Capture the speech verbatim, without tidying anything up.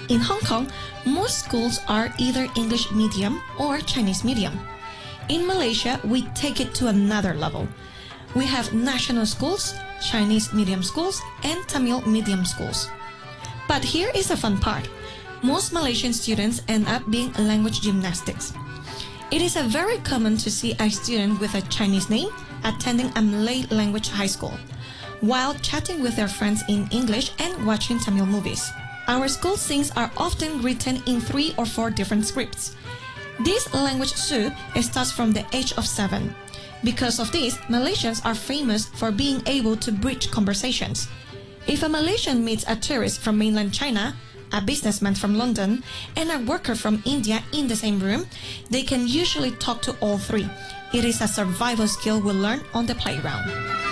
In Hong Kong, most schools are either English medium or Chinese medium. In Malaysia, we take it to another level. We have national schools, Chinese medium schools, and Tamil medium schools. But here is the fun part. Most Malaysian students end up being language gymnastics. It is a very common to see a student with a Chinese name attending a Malay language high school, while chatting with their friends in English and watching Tamil movies. Our school scenes are often written in three or four different scripts. This language soup starts from the age of seven. Because of this, Malaysians are famous for being able to bridge conversations. If a Malaysian meets a tourist from mainland China, a businessman from London, and a worker from India in the same room, they can usually talk to all three. It is a survival skill we learn on the playground.